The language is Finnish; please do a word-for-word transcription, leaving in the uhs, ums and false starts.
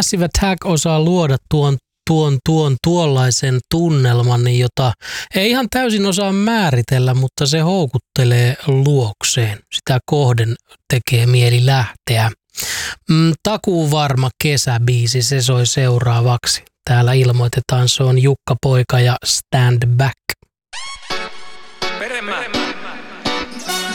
Massive Attack osaa luoda tuon, tuon, tuon tuollaisen tunnelman, jota ei ihan täysin osaa määritellä, mutta se houkuttelee luokseen. Sitä kohden tekee mieli lähteä. Mm, takuu varma kesäbiisi, se soi seuraavaksi. Täällä ilmoitetaan, se on Jukka Poika ja Stand Back.